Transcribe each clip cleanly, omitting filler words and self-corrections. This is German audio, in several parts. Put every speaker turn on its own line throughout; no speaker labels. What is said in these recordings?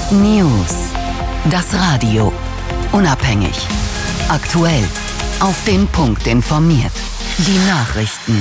News. Das Radio. Unabhängig. Aktuell. Auf den Punkt informiert. Die Nachrichten.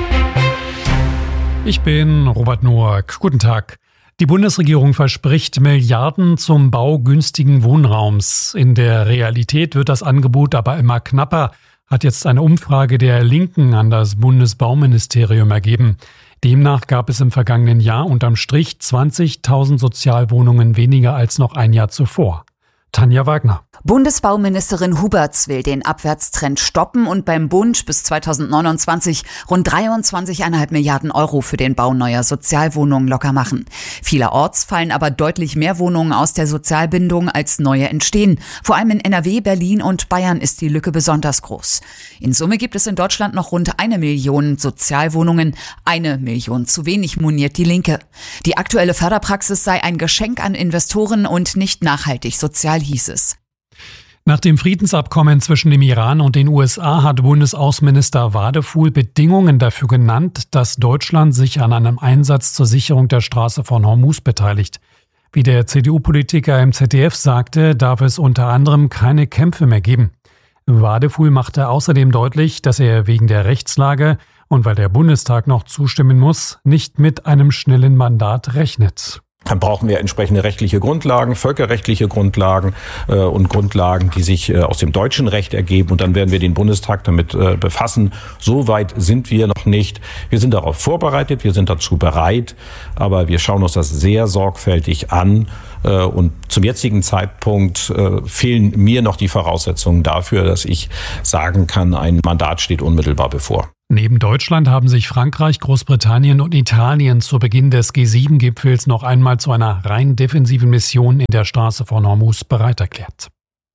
Ich bin Robert Noack. Guten Tag. Die Bundesregierung verspricht Milliarden zum Bau günstigen Wohnraums. In der Realität wird das Angebot aber immer knapper, hat jetzt eine Umfrage der Linken an das Bundesbauministerium ergeben. Demnach gab es im vergangenen Jahr unterm Strich 20.000 Sozialwohnungen weniger als noch ein Jahr zuvor. Tanja Wagner.
Bundesbauministerin Huberts will den Abwärtstrend stoppen und beim Bund bis 2029 rund 23,5 Milliarden Euro für den Bau neuer Sozialwohnungen locker machen. Vielerorts fallen aber deutlich mehr Wohnungen aus der Sozialbindung als neue entstehen. Vor allem in NRW, Berlin und Bayern ist die Lücke besonders groß. In Summe gibt es in Deutschland noch rund 1 Million Sozialwohnungen. 1 Million zu wenig, moniert die Linke. Die aktuelle Förderpraxis sei ein Geschenk an Investoren und nicht nachhaltig sozial, hieß es.
Nach dem Friedensabkommen zwischen dem Iran und den USA hat Bundesaußenminister Wadefuhl Bedingungen dafür genannt, dass Deutschland sich an einem Einsatz zur Sicherung der Straße von Hormuz beteiligt. Wie der CDU-Politiker im ZDF sagte, darf es unter anderem keine Kämpfe mehr geben. Wadefuhl machte außerdem deutlich, dass er wegen der Rechtslage und weil der Bundestag noch zustimmen muss, nicht mit einem schnellen Mandat rechnet.
Dann brauchen wir entsprechende rechtliche Grundlagen, völkerrechtliche Grundlagen und Grundlagen, die sich aus dem deutschen Recht ergeben. Und dann werden wir den Bundestag damit befassen. So weit sind wir noch nicht. Wir sind darauf vorbereitet, wir sind dazu bereit, aber wir schauen uns das sehr sorgfältig an. Und zum jetzigen Zeitpunkt fehlen mir noch die Voraussetzungen dafür, dass ich sagen kann, ein Mandat steht unmittelbar bevor.
Neben Deutschland haben sich Frankreich, Großbritannien und Italien zu Beginn des G7-Gipfels noch einmal zu einer rein defensiven Mission in der Straße von Hormuz bereit erklärt.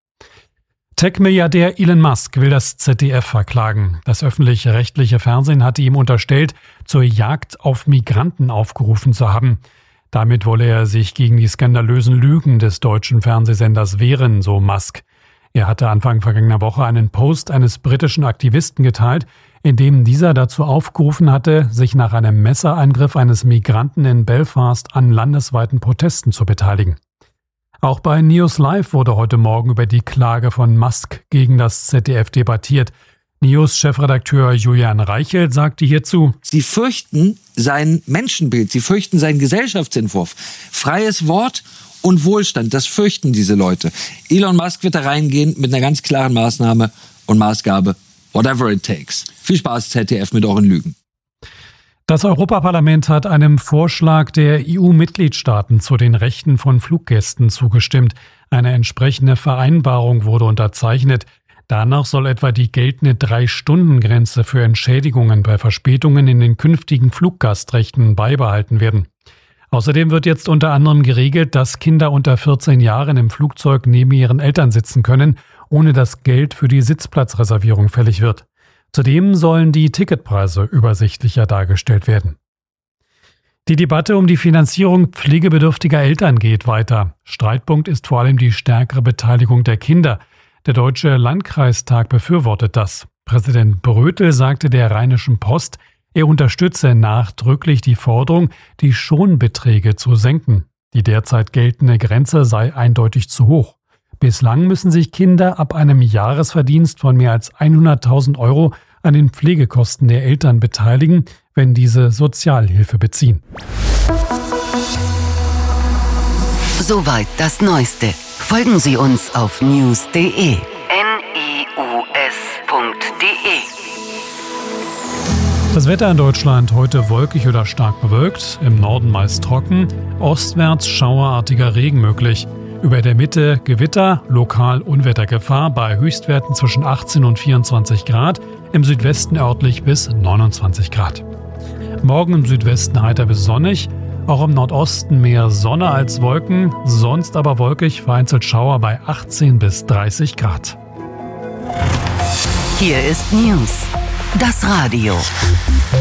Tech-Milliardär Elon Musk will das ZDF verklagen. Das öffentlich-rechtliche Fernsehen hatte ihm unterstellt, zur Jagd auf Migranten aufgerufen zu haben. Damit wolle er sich gegen die skandalösen Lügen des deutschen Fernsehsenders wehren, so Musk. Er hatte Anfang vergangener Woche einen Post eines britischen Aktivisten geteilt, in dem dieser dazu aufgerufen hatte, sich nach einem Messereingriff eines Migranten in Belfast an landesweiten Protesten zu beteiligen. Auch bei News Live wurde heute Morgen über die Klage von Musk gegen das ZDF debattiert. News-Chefredakteur Julian Reichelt sagte hierzu:
Sie fürchten sein Menschenbild, sie fürchten seinen Gesellschaftsentwurf. Freies Wort und Wohlstand, das fürchten diese Leute. Elon Musk wird da reingehen mit einer ganz klaren Maßnahme und Maßgabe: whatever it takes. Viel Spaß, ZDF, mit euren Lügen.
Das Europaparlament hat einem Vorschlag der EU-Mitgliedstaaten zu den Rechten von Fluggästen zugestimmt. Eine entsprechende Vereinbarung wurde unterzeichnet. Danach soll etwa die geltende 3-Stunden-Grenze für Entschädigungen bei Verspätungen in den künftigen Fluggastrechten beibehalten werden. Außerdem wird jetzt unter anderem geregelt, dass Kinder unter 14 Jahren im Flugzeug neben ihren Eltern sitzen können, ohne dass Geld für die Sitzplatzreservierung fällig wird. Zudem sollen die Ticketpreise übersichtlicher dargestellt werden. Die Debatte um die Finanzierung pflegebedürftiger Eltern geht weiter. Streitpunkt ist vor allem die stärkere Beteiligung der Kinder. Der Deutsche Landkreistag befürwortet das. Präsident Brötel sagte der Rheinischen Post, er unterstütze nachdrücklich die Forderung, die Schonbeträge zu senken. Die derzeit geltende Grenze sei eindeutig zu hoch. Bislang müssen sich Kinder ab einem Jahresverdienst von mehr als 100.000 Euro an den Pflegekosten der Eltern beteiligen, wenn diese Sozialhilfe beziehen.
Soweit das Neueste. Folgen Sie uns auf news.de. news.de.
Das Wetter in Deutschland heute wolkig oder stark bewölkt, im Norden meist trocken, ostwärts schauerartiger Regen möglich. Über der Mitte Gewitter, lokal Unwettergefahr bei Höchstwerten zwischen 18 und 24 Grad, im Südwesten örtlich bis 29 Grad. Morgen im Südwesten heiter bis sonnig, auch im Nordosten mehr Sonne als Wolken, sonst aber wolkig, vereinzelt Schauer bei 18 bis 30 Grad.
Hier ist News, das Radio.